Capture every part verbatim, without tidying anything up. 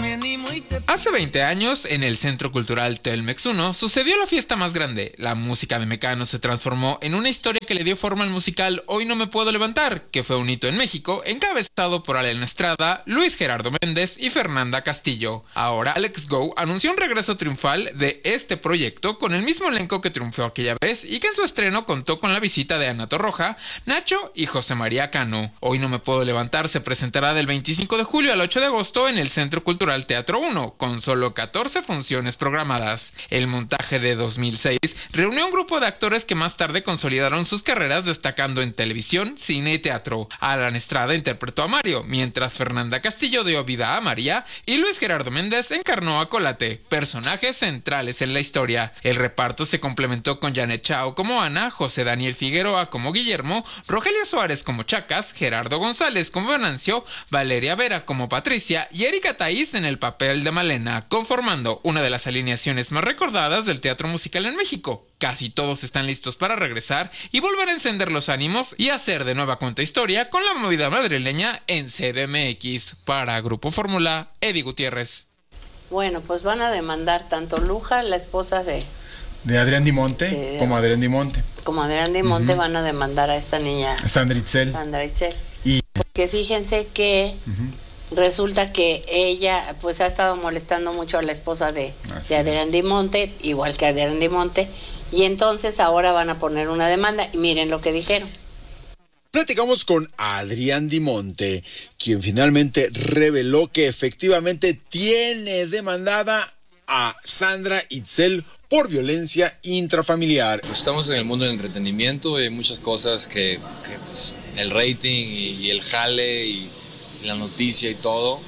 Hace veinte años, en el Centro Cultural Telmex uno, sucedió la fiesta más grande. La música de Mecano se transformó en una historia que le dio forma al musical Hoy No Me Puedo Levantar, que fue un hito en México, encabezado por Alena Estrada, Luis Gerardo Méndez y Fernanda Castillo. Ahora, Alex Go anunció un regreso triunfal de este proyecto con el mismo elenco que triunfó aquella vez y que en su estreno contó con la visita de Ana Torroja, Nacho y José María Cano. Hoy No Me Puedo Levantar se presentará del veinticinco de julio al ocho de agosto en el Centro Cultural Teatro uno, con solo catorce funciones programadas. El montaje de dos mil seis reunió a un grupo de actores que más tarde consolidaron sus carreras destacando en televisión, cine y teatro. Alan Estrada interpretó a Mario, mientras Fernanda Castillo dio vida a María y Luis Gerardo Méndez encarnó a Colate, personajes centrales en la historia. El reparto se complementó con Janet Chao como Ana, José Daniel Figueroa como Guillermo, Rogelio Suárez como Chacas, Gerardo González como Venancio, Valeria Vera como Patricia y Erika Taís en el papel de Malena, conformando una de las alineaciones más recordadas del teatro musical en México. Casi todos están listos para regresar y volver a encender los ánimos y hacer de nueva cuenta historia con la movida madrileña en C D M X. Para Grupo Fórmula, Eddie Gutiérrez. Bueno, pues van a demandar tanto Luja, la esposa de... De Adrián Dimonte, de, como Adrián Dimonte. Como Adrián Dimonte uh-huh. van a demandar a esta niña... Sandra Itzel. Sandra Itzel. Y... Porque fíjense que... Uh-huh. Resulta que ella pues ha estado molestando mucho a la esposa de, de Adrián Dimonte, igual que Adrián Dimonte, y entonces ahora van a poner una demanda y miren lo que dijeron. Platicamos con Adrián Dimonte, quien finalmente reveló que efectivamente tiene demandada a Sandra Itzel por violencia intrafamiliar. Estamos en el mundo del entretenimiento y hay muchas cosas que, que pues, el rating y, y el jale y la noticia y todo,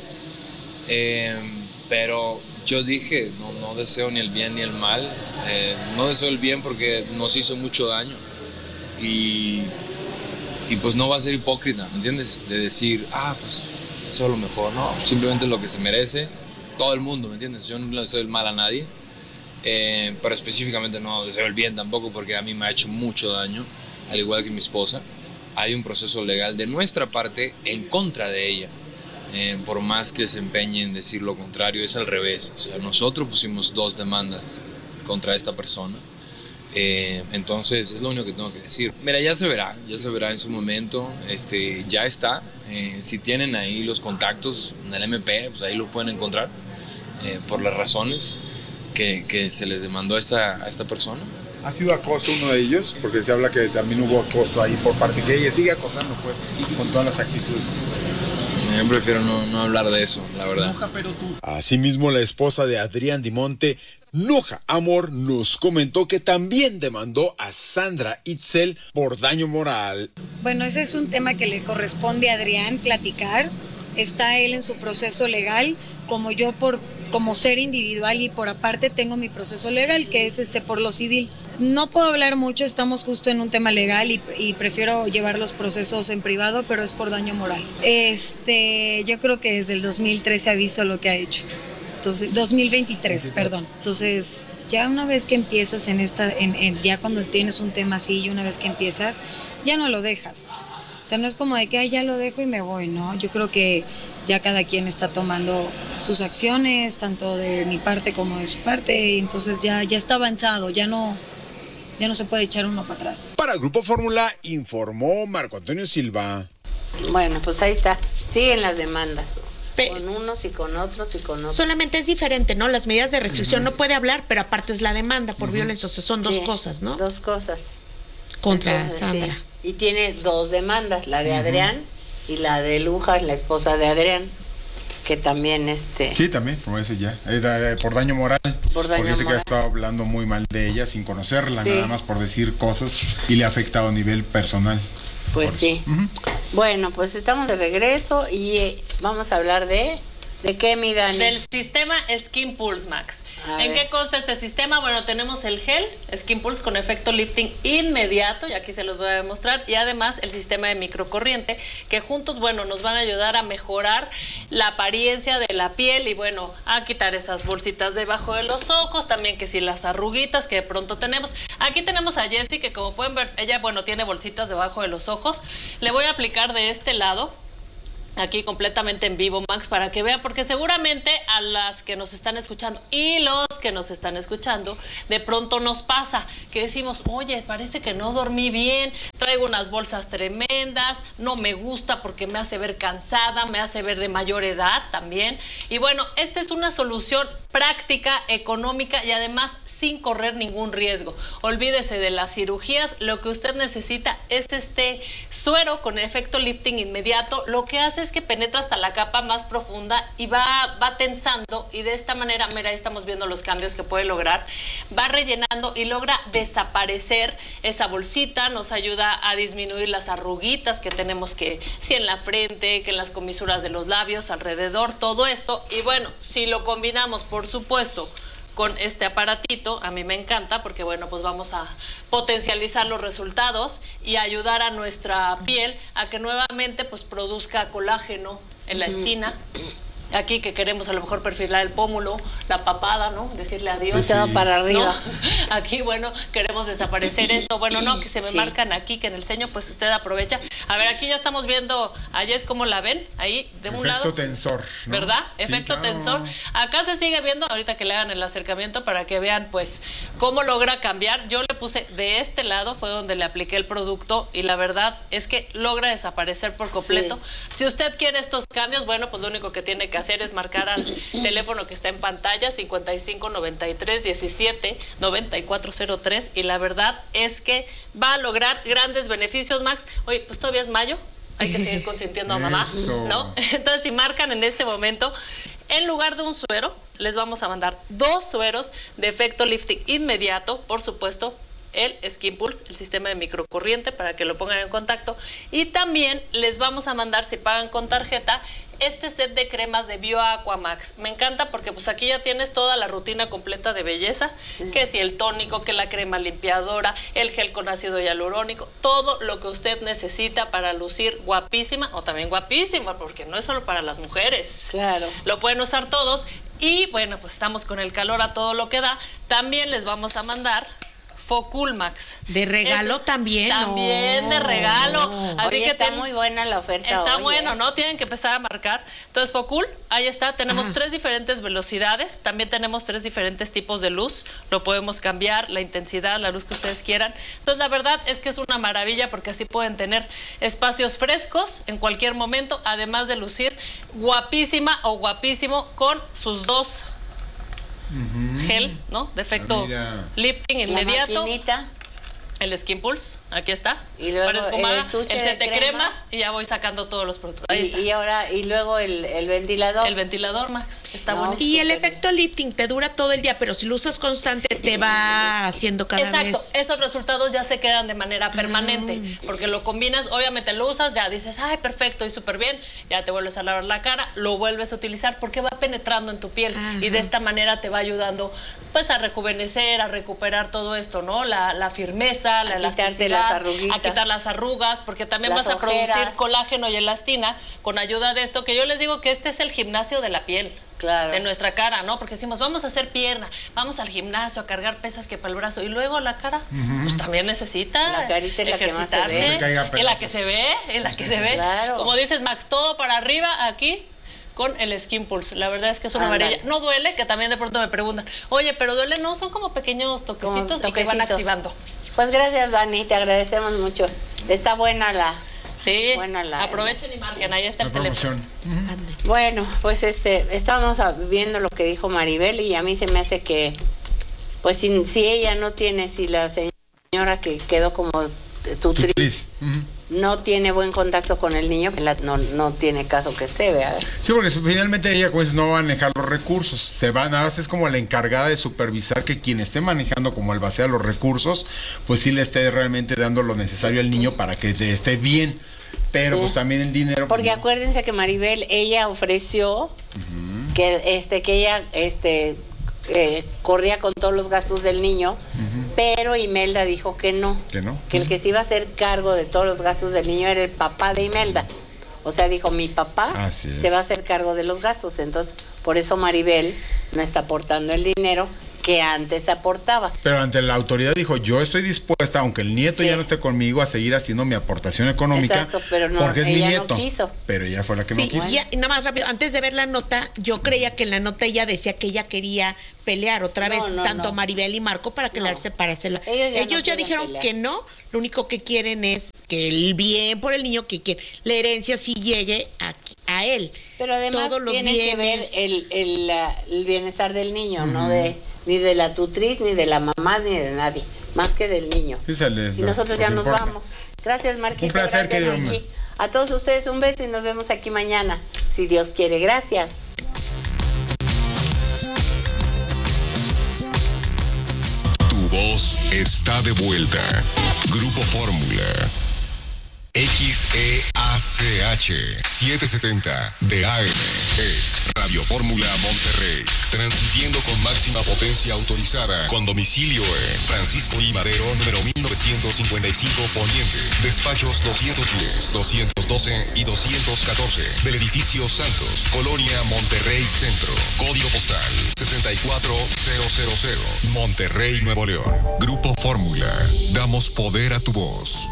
eh, pero yo dije, no, no deseo ni el bien ni el mal, eh, no deseo el bien porque nos hizo mucho daño y, y pues no va a ser hipócrita, ¿me entiendes? De decir, ah, pues eso es lo mejor, no, simplemente lo que se merece todo el mundo, ¿me entiendes? Yo no le deseo el mal a nadie, eh, pero específicamente no deseo el bien tampoco porque a mí me ha hecho mucho daño, al igual que mi esposa. Hay un proceso legal de nuestra parte en contra de ella, eh, por más que se empeñe en decir lo contrario, es al revés. O sea, nosotros pusimos dos demandas contra esta persona, eh, entonces es lo único que tengo que decir. Mira, ya se verá, ya se verá en su momento, este, ya está. Eh, si tienen ahí los contactos en el M P, pues ahí lo pueden encontrar, eh, por las razones que, que se les demandó a esta, a esta persona. ¿Ha sido acoso uno de ellos? Porque se habla que también hubo acoso ahí por parte que ella sigue acosando pues con todas las actitudes. Yo prefiero no, no hablar de eso, la verdad. Asimismo, la esposa de Adrián Dimonte, Nuja Amor, nos comentó que también demandó a Sandra Itzel por daño moral. Bueno, ese es un tema que le corresponde a Adrián platicar. Está él en su proceso legal, como yo por como ser individual y por aparte tengo mi proceso legal, que es este por lo civil. No puedo hablar mucho, estamos justo en un tema legal y, y prefiero llevar los procesos en privado, pero es por daño moral. Este, yo creo que desde el dos mil trece ha visto lo que ha hecho. Entonces, dos mil veintitrés, perdón. Entonces, ya una vez que empiezas en esta, en, en, ya cuando tienes un tema así y una vez que empiezas, ya no lo dejas. O sea, no es como de que, ay, ya lo dejo y me voy, ¿no? Yo creo que ya cada quien está tomando sus acciones, tanto de mi parte como de su parte, y entonces ya, ya está avanzado, ya no, ya no se puede echar uno para atrás. Para Grupo Fórmula, informó Marco Antonio Silva. Bueno, pues ahí está, siguen las demandas. Con unos y con otros y con otros. Solamente es diferente, ¿no? Las medidas de restricción, uh-huh. no puede hablar, pero aparte es la demanda por uh-huh. violencia, o sea, son dos sí, cosas, ¿no? Dos cosas. Contra Entonces, Sandra. Sí. Y tiene dos demandas, la de uh-huh. Adrián y la de Luja, la esposa de Adrián, que también este... Sí, también, por ese ya, por daño moral. Por daño porque ese moral. que ha estado hablando muy mal de ella sin conocerla, sí. nada más por decir cosas y le ha afectado a nivel personal. Pues sí. Uh-huh. Bueno, pues estamos de regreso y eh, vamos a hablar de... ¿De qué, mi Dani? Del sistema Skin Pulse Max. A ¿En ver. qué consta este sistema? Bueno, tenemos el gel Skin Pulse con efecto lifting inmediato, y aquí se los voy a demostrar, y además el sistema de microcorriente, que juntos, bueno, nos van a ayudar a mejorar la apariencia de la piel y, bueno, a quitar esas bolsitas debajo de los ojos, también que si las arruguitas que de pronto tenemos. Aquí tenemos a Jessie, que como pueden ver, ella, bueno, tiene bolsitas debajo de los ojos. Le voy a aplicar de este lado. aquí completamente en vivo, Max, para que vean, porque seguramente a las que nos están escuchando y los que nos están escuchando, de pronto nos pasa que decimos, oye, parece que no dormí bien, traigo unas bolsas tremendas, no me gusta porque me hace ver cansada, me hace ver de mayor edad también. Y bueno, esta es una solución práctica, económica y además sin correr ningún riesgo. Olvídese de las cirugías, lo que usted necesita es este suero con efecto lifting inmediato. Lo que hace es que penetra hasta la capa más profunda y va, va tensando, y de esta manera, mira, ahí estamos viendo los cambios que puede lograr, va rellenando y logra desaparecer esa bolsita, nos ayuda a disminuir las arruguitas que tenemos, que si en la frente, que en las comisuras de los labios, alrededor, todo esto. Y bueno, si lo combinamos, por supuesto, con este aparatito, a mí me encanta porque bueno, pues vamos a potencializar los resultados y ayudar a nuestra piel a que nuevamente pues produzca colágeno en la estina. Aquí que queremos a lo mejor perfilar el pómulo, la papada, ¿no? Decirle adiós. Sí. Todo para arriba. ¿No? Aquí, bueno, queremos desaparecer esto. Bueno, no, que se me sí. marcan aquí, que en el ceño, pues usted aprovecha. A ver, aquí ya estamos viendo a Jess, ¿cómo la ven? Ahí, de un Efecto lado. Efecto tensor, ¿no? ¿Verdad? Sí, Efecto claro. tensor. Acá se sigue viendo, ahorita que le hagan el acercamiento para que vean, pues, cómo logra cambiar. Yo le puse de este lado, fue donde le apliqué el producto, y la verdad es que logra desaparecer por completo. Sí. Si usted quiere estos cambios, bueno, pues lo único que tiene que hacer es marcar al teléfono que está en pantalla, cincuenta y cinco noventa y tres diecisiete noventa y cuatro cero tres, y la verdad es que va a lograr grandes beneficios, Max. Oye, pues todavía es mayo, hay que seguir consintiendo a mamá, Eso. ¿no? Entonces, si marcan en este momento, en lugar de un suero, les vamos a mandar dos sueros de efecto lifting inmediato, por supuesto, el Skin Pulse, el sistema de microcorriente, para que lo pongan en contacto, y también les vamos a mandar, si pagan con tarjeta, este set de cremas de BioAquamax. Me encanta porque pues aquí ya tienes toda la rutina completa de belleza, uh-huh. que si el tónico, que la crema limpiadora, el gel con ácido hialurónico, todo lo que usted necesita para lucir guapísima, o también guapísima, porque no es solo para las mujeres. Claro. Lo pueden usar todos. Y bueno, pues estamos con el calor a todo lo que da. También les vamos a mandar Foculmax. De regalo es, también. También no. de regalo. Así Oye, que está ten, muy buena la oferta. Está hoy, bueno, ¿eh? ¿no? Tienen que empezar a marcar. Entonces, Focul, ahí está. Tenemos Ajá. tres diferentes velocidades. También tenemos tres diferentes tipos de luz. Lo podemos cambiar, la intensidad, la luz que ustedes quieran. Entonces, la verdad es que es una maravilla porque así pueden tener espacios frescos en cualquier momento, además de lucir guapísima o guapísimo con sus dos Uh-huh. gel, ¿no? De efecto ah, lifting inmediato. La maquinita. El Skin Pulse, aquí está. Y luego el, el set de, de cremas. cremas y ya voy sacando todos los productos. Ahí y, está. y ahora, y luego el, el ventilador. El ventilador, Max, está no, bueno. Y el efecto lifting te dura todo el día, pero si lo usas constante te va haciendo cada Exacto. vez. Exacto, esos resultados ya se quedan de manera permanente, ah. porque lo combinas, obviamente lo usas, ya dices, ay, perfecto y súper bien, ya te vuelves a lavar la cara, lo vuelves a utilizar porque va penetrando en tu piel. Ajá. Y de esta manera te va ayudando pues a rejuvenecer, a recuperar todo esto, ¿no? La, la firmeza, la elasticidad. Las arruguitas. A quitar las arrugas, porque también las vas a ojeras. producir colágeno y elastina con ayuda de esto, que yo les digo que este es el gimnasio de la piel. Claro. De nuestra cara, ¿no? Porque decimos, vamos a hacer pierna, vamos al gimnasio a cargar pesas que para el brazo, y luego la cara, uh-huh. pues también necesita la carita es la que más se ve. No se en la que se ve, en la que se ve. Claro. Como dices, Max, todo para arriba aquí con el Skin Pulse. La verdad es que es una maravilla. No duele, que también de pronto me preguntan, oye, pero duele, no, son como pequeños toquecitos, como y que van activando. Pues gracias, Dani, te agradecemos mucho. Está buena la... Sí, buena la, aprovechen la, y marquen, ahí está el teléfono. Uh-huh. Bueno, pues este, estábamos viendo lo que dijo Maribel y a mí se me hace que, pues si, si ella no tiene, si la señora que quedó como tutriz, uh-huh. no tiene buen contacto con el niño, no, no tiene caso que se vea. Sí, porque finalmente ella pues no va a manejar los recursos, se va, nada más es como la encargada de supervisar que quien esté manejando como albacea los recursos, pues sí le esté realmente dando lo necesario al niño para que esté bien, pero sí. pues también el dinero. Porque pues, acuérdense que Maribel, ella ofreció uh-huh. que este que ella este eh, corría con todos los gastos del niño, uh-huh. pero Imelda dijo que no, que no, que uh-huh. el que se iba a hacer cargo de todos los gastos del niño era el papá de Imelda. O sea, dijo, mi papá se va a hacer cargo de los gastos. Entonces, por eso Maribel no está aportando el dinero que antes aportaba. Pero ante la autoridad dijo, yo estoy dispuesta, aunque el nieto sí. ya no esté conmigo, a seguir haciendo mi aportación económica. Exacto, pero no, porque es ella mi nieto. No quiso. Pero ella fue la que sí, no quiso. Ya, y nada más rápido, antes de ver la nota, yo creía que en la nota ella decía que ella quería pelear otra no, vez, no, tanto no. Maribel y Marco, para que no. la separarse. Ellos ya, Ellos no ya dijeron pelear. que no, lo único que quieren es que el bien por el niño, que, que la herencia sí llegue a, a él. Pero además todos los tienen bienes, que ver el, el, el bienestar del niño, uh-huh. no de ni de la tutriz, ni de la mamá, ni de nadie, más que del niño. Sí, sale, y nosotros ya nos importa. Vamos. Gracias, Marquita. Un placer, gracias, querido. Marquí. A todos ustedes un beso y nos vemos aquí mañana, si Dios quiere. Gracias. Tu voz está de vuelta. Grupo Fórmula. X E A C H setecientos setenta de A M es Radio Fórmula Monterrey, transmitiendo con máxima potencia autorizada, con domicilio en Francisco I. Madero, número mil novecientos cincuenta y cinco Poniente, despachos doscientos diez, doscientos doce y doscientos catorce, del edificio Santos, Colonia Monterrey Centro, código postal sesenta y cuatro mil, Monterrey, Nuevo León. Grupo Fórmula, damos poder a tu voz.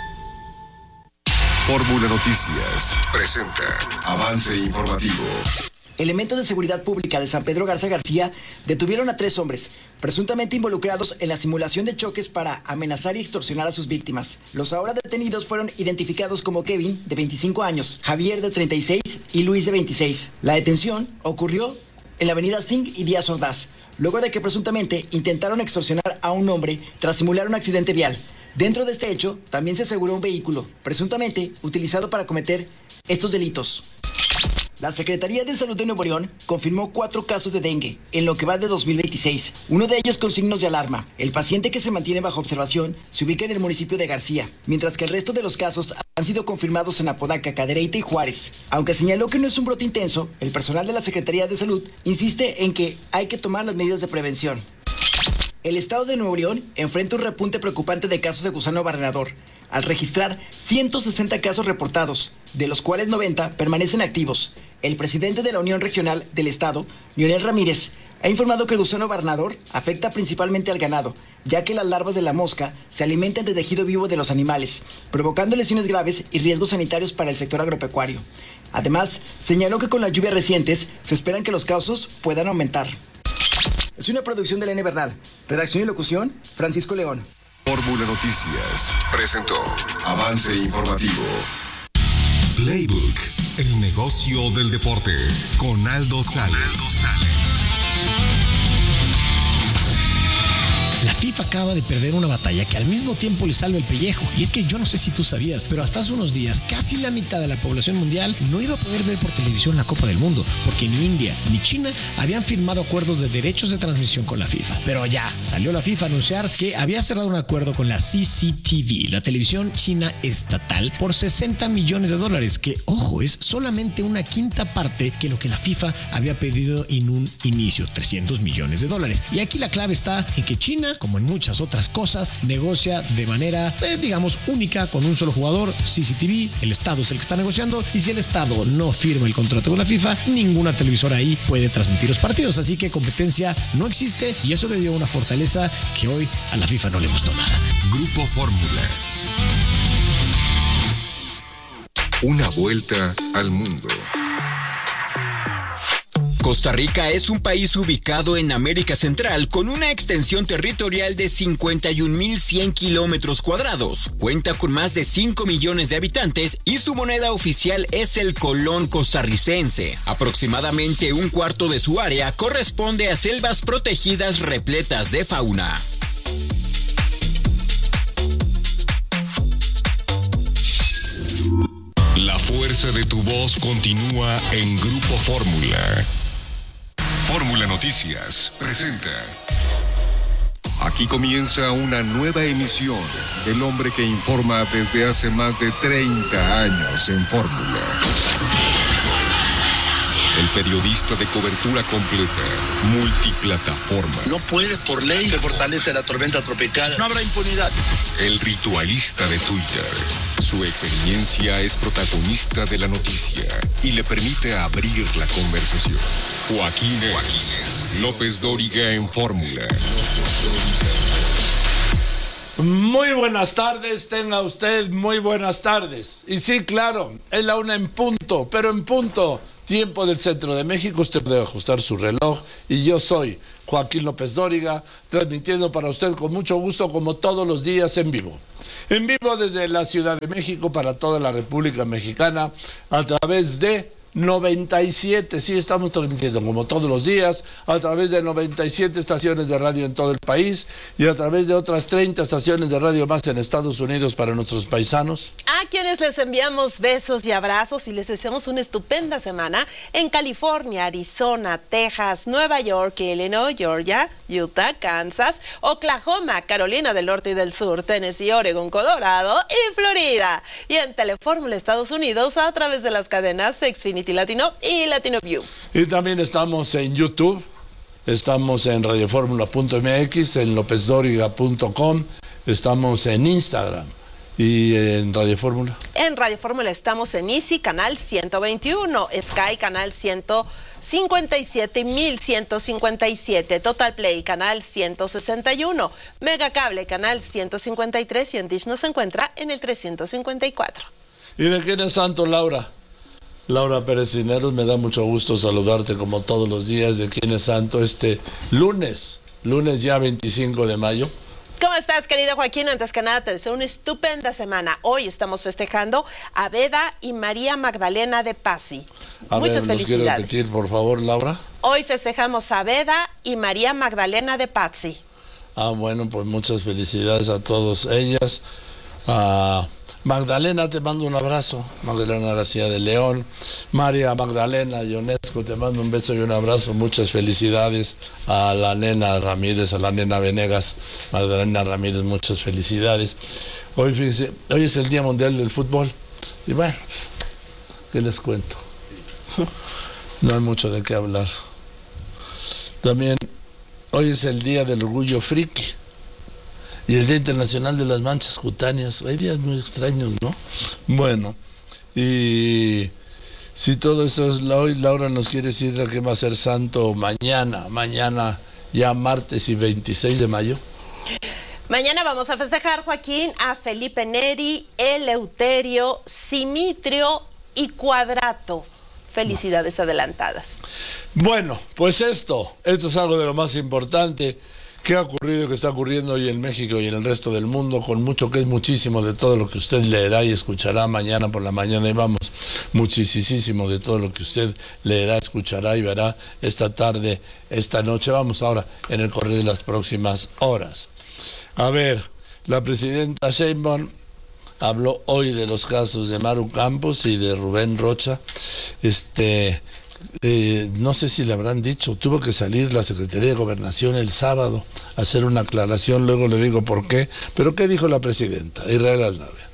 Fórmula Noticias presenta avance informativo. Elementos de seguridad pública de San Pedro Garza García detuvieron a tres hombres, presuntamente involucrados en la simulación de choques para amenazar y extorsionar a sus víctimas. Los ahora detenidos fueron identificados como Kevin, de veinticinco años, Javier, de treinta y seis y Luis, de veintiséis. La detención ocurrió en la avenida Singh y Díaz Ordaz, luego de que presuntamente intentaron extorsionar a un hombre tras simular un accidente vial. Dentro de este hecho, también se aseguró un vehículo, presuntamente utilizado para cometer estos delitos. La Secretaría de Salud de Nuevo León confirmó cuatro casos de dengue en lo que va de dos mil veintiséis, uno de ellos con signos de alarma. El paciente que se mantiene bajo observación se ubica en el municipio de García, mientras que el resto de los casos han sido confirmados en Apodaca, Cadereyta y Juárez. Aunque señaló que no es un brote intenso, el personal de la Secretaría de Salud insiste en que hay que tomar las medidas de prevención. El estado de Nuevo León enfrenta un repunte preocupante de casos de gusano barrenador, al registrar ciento sesenta casos reportados, de los cuales noventa permanecen activos. El presidente de la Unión Regional del Estado, Leonel Ramírez, ha informado que el gusano barrenador afecta principalmente al ganado, ya que las larvas de la mosca se alimentan de tejido vivo de los animales, provocando lesiones graves y riesgos sanitarios para el sector agropecuario. Además, señaló que con las lluvias recientes se esperan que los casos puedan aumentar. Es una producción de Elena Bernal. Redacción y locución, Francisco León. Fórmula Noticias presentó avance informativo. Playbook, el negocio del deporte, con Aldo Sales. La FIFA acaba de perder una batalla que al mismo tiempo le salva el pellejo. Y es que yo no sé si tú sabías, pero hasta hace unos días casi la mitad de la población mundial no iba a poder ver por televisión la Copa del Mundo, porque ni India ni China habían firmado acuerdos de derechos de transmisión con la FIFA. Pero ya salió la FIFA a anunciar que había cerrado un acuerdo con la C C T V, la televisión china estatal, por sesenta millones de dólares, que, ojo, es solamente una quinta parte que lo que la FIFA había pedido en un inicio, trescientos millones de dólares. Y aquí la clave está en que China, como en muchas otras cosas, negocia de manera, eh, digamos, única con un solo jugador, C C T V. El Estado es el que está negociando, y si el Estado no firma el contrato con la FIFA, ninguna televisora ahí puede transmitir los partidos. Así que competencia no existe, y eso le dio una fortaleza que hoy a la FIFA no le gustó nada. Grupo Fórmula. Una vuelta al mundo. Costa Rica es un país ubicado en América Central con una extensión territorial de cincuenta y un mil cien kilómetros cuadrados. Cuenta con más de cinco millones de habitantes y su moneda oficial es el colón costarricense. Aproximadamente un cuarto de su área corresponde a selvas protegidas repletas de fauna. La fuerza de tu voz continúa en Grupo Fórmula. Fórmula Noticias presenta. Aquí comienza una nueva emisión del hombre que informa desde hace más de treinta años en Fórmula. el periodista de cobertura completa, multiplataforma. No puede por ley, se fortalece la tormenta tropical, no habrá impunidad. El ritualista de Twitter. Su experiencia es protagonista de la noticia y le permite abrir la conversación. Joaquín Joaquínez López Dóriga en Fórmula. Muy buenas tardes, tenga usted muy buenas tardes. Y sí, claro, es la una en punto, pero en punto, tiempo del centro de México, usted puede ajustar su reloj. Y yo soy Joaquín López Dóriga, transmitiendo para usted con mucho gusto, como todos los días, en vivo. En vivo desde la Ciudad de México para toda la República Mexicana, a través de noventa y siete, sí, estamos transmitiendo como todos los días, a través de noventa y siete estaciones de radio en todo el país y a través de otras treinta estaciones de radio más en Estados Unidos para nuestros paisanos. A quienes les enviamos besos y abrazos y les deseamos una estupenda semana en California, Arizona, Texas, Nueva York, Illinois, Georgia, Utah, Kansas, Oklahoma, Carolina del Norte y del Sur, Tennessee, Oregon, Colorado y Florida. Y en Telefórmula Estados Unidos a través de las cadenas Xfinity Latino y Latino View. Y también estamos en YouTube, estamos en radioformula punto m x, en lopez dóriga punto com, estamos en Instagram y en Radio Fórmula. En Radio Fórmula estamos en Easy, canal ciento veintiuno, Sky, canal ciento cincuenta y siete y mil ciento cincuenta y siete, Total Play, canal ciento sesenta y uno, Mega Cable, canal ciento cincuenta y tres y en Dish nos encuentra en el trescientos cincuenta y cuatro. ¿Y de quién es santo, Laura? Laura Pérez Cineros, me da mucho gusto saludarte como todos los días. ¿De quién es santo este lunes? Lunes ya veinticinco de mayo. ¿Cómo estás, querido Joaquín? Antes que nada, te deseo una estupenda semana. Hoy estamos festejando a Beda y María Magdalena de Pazzi. A Muchas ver, ¿nos quiere felicidades. repetir, por favor, Laura? Hoy festejamos a Beda y María Magdalena de Pazzi. Ah, bueno, pues muchas felicidades a todas ellas. A Magdalena, te mando un abrazo. Magdalena García de León. María Magdalena Ionesco, te mando un beso y un abrazo. Muchas felicidades a la nena Ramírez, a la nena Venegas. Magdalena Ramírez, muchas felicidades. Hoy, fíjense, hoy es el Día Mundial del Fútbol. Y bueno, ¿qué les cuento? No hay mucho de qué hablar. También, hoy es el Día del Orgullo Friki. Y el Día Internacional de las Manchas Cutáneas. Hay días muy extraños, ¿no? Bueno, y si todo eso es hoy, Laura nos quiere decir que va a ser santo mañana, mañana ya martes y veintiséis de mayo. Mañana vamos a festejar, Joaquín, a Felipe Neri, Eleuterio, Simitrio y Cuadrato. Felicidades adelantadas. Bueno, pues esto, esto es algo de lo más importante que ha ocurrido y que está ocurriendo hoy en México y en el resto del mundo, con mucho que es muchísimo de todo lo que usted leerá y escuchará mañana por la mañana, y vamos, muchísimo de todo lo que usted leerá, escuchará y verá esta tarde, esta noche. Vamos ahora en el correr de las próximas horas. A ver, la presidenta Sheinbaum habló hoy de los casos de Maru Campos y de Rubén Rocha. Este... Eh, no sé si le habrán dicho, tuvo que salir la Secretaría de Gobernación el sábado a hacer una aclaración, luego le digo por qué, pero ¿qué dijo la presidenta? Israel Aldave.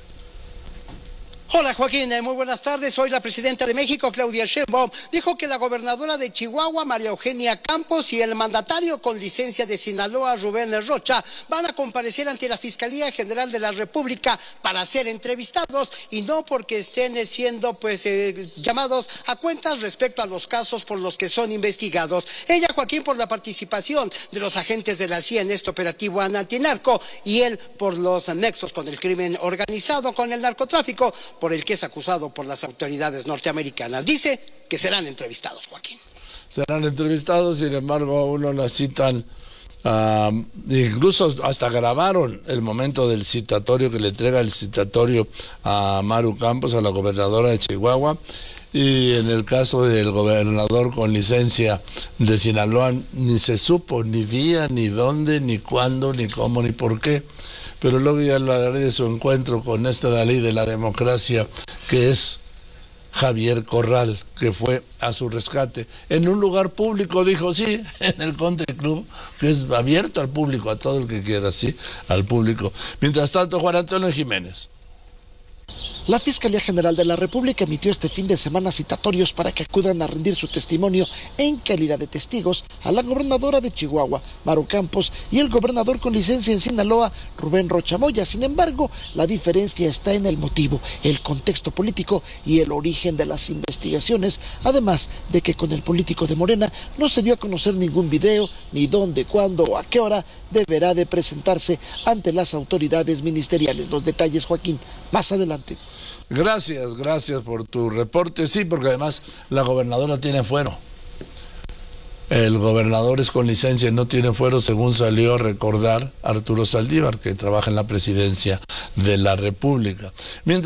Hola Joaquín, muy buenas tardes. Hoy la presidenta de México, Claudia Sheinbaum, dijo que la gobernadora de Chihuahua, María Eugenia Campos, y el mandatario con licencia de Sinaloa, Rubén Rocha, van a comparecer ante la Fiscalía General de la República para ser entrevistados, y no porque estén siendo pues eh, llamados a cuentas respecto a los casos por los que son investigados. Ella, Joaquín, por la participación de los agentes de la C I A en este operativo antinarco, y él por los nexos con el crimen organizado, con el narcotráfico, por el que es acusado por las autoridades norteamericanas. Dice que serán entrevistados, Joaquín. Serán entrevistados, sin embargo, a uno la citan, uh, incluso hasta grabaron el momento del citatorio, que le entrega el citatorio a Maru Campos, a la gobernadora de Chihuahua, y en el caso del gobernador con licencia de Sinaloa, ni se supo ni día, ni dónde, ni cuándo, ni cómo, ni por qué. Pero luego ya hablaré de su encuentro con esta Dalí de la democracia, que es Javier Corral, que fue a su rescate en un lugar público, dijo, sí, en el Country Club, que es abierto al público, a todo el que quiera, sí, al público. Mientras tanto, Juan Antonio Jiménez. La Fiscalía General de la República emitió este fin de semana citatorios para que acudan a rendir su testimonio en calidad de testigos a la gobernadora de Chihuahua, Maru Campos, y el gobernador con licencia en Sinaloa, Rubén Rocha Moya. Sin embargo, la diferencia está en el motivo, el contexto político y el origen de las investigaciones, además de que con el político de Morena no se dio a conocer ningún video, ni dónde, cuándo o a qué hora deberá de presentarse ante las autoridades ministeriales. Los detalles, Joaquín, más adelante. Gracias, gracias por tu reporte. Sí, porque además la gobernadora tiene fuero. El gobernador es con licencia y no tiene fuero, según salió a recordar Arturo Saldívar, que trabaja en la presidencia de la República. Mientras